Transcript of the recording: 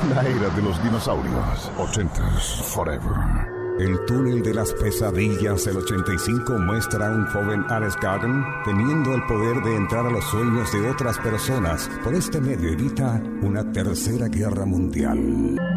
La era de los dinosaurios. 80s forever. El túnel de las pesadillas del 85 muestra a un joven Alex Garden teniendo el poder de entrar a los sueños de otras personas. Por este medio evita una tercera guerra mundial.